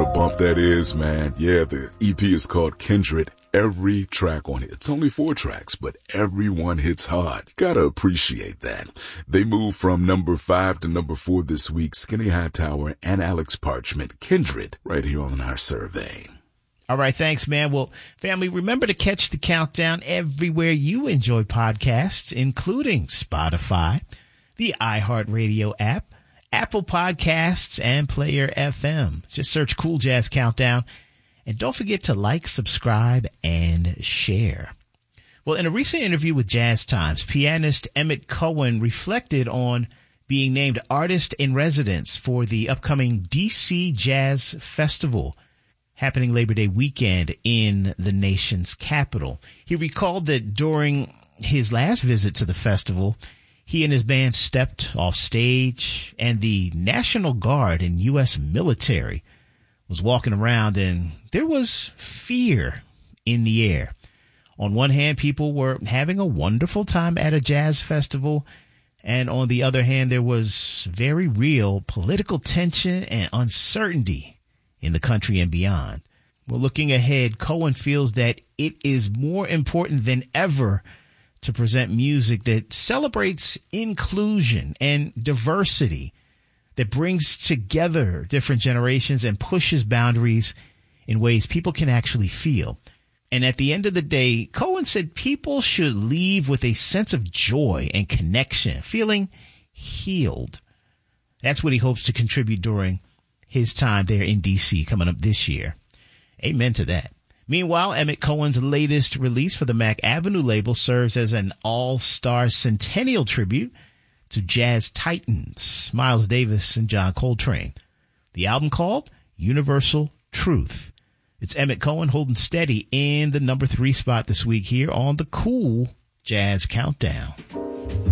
a bump that is, man. Yeah, the EP is called Kindred. Every track on it, it's only 4 tracks, but everyone hits hard. Gotta appreciate that. They moved from number 5 to number 4 this week. Skinny Hightower and Alex Parchment. Kindred, right here on our survey. All right, thanks, man. Well, family, remember to catch the countdown everywhere you enjoy podcasts, including Spotify, the iHeartRadio app, Apple Podcasts, and Player FM. Just search Cool Jazz Countdown. And don't forget to like, subscribe, and share. Well, in a recent interview with Jazz Times, pianist Emmett Cohen reflected on being named Artist in Residence for the upcoming DC Jazz Festival, happening Labor Day weekend in the nation's capital. He recalled that during his last visit to the festival, he and his band stepped off stage, and the National Guard and U.S. military was walking around, and there was fear in the air. On one hand, people were having a wonderful time at a jazz festival, and on the other hand, there was very real political tension and uncertainty in the country and beyond. Well, looking ahead, Cohen feels that it is more important than ever to present music that celebrates inclusion and diversity, that brings together different generations and pushes boundaries in ways people can actually feel. And at the end of the day, Cohen said people should leave with a sense of joy and connection, feeling healed. That's what he hopes to contribute during his time there in D.C. coming up this year. Amen to that. Meanwhile, Emmett Cohen's latest release for the Mac Avenue label serves as an all-star centennial tribute to jazz titans Miles Davis and John Coltrane. The album called Universal Truth. It's Emmett Cohen holding steady in the number 3 spot this week here on the Cool Jazz Countdown.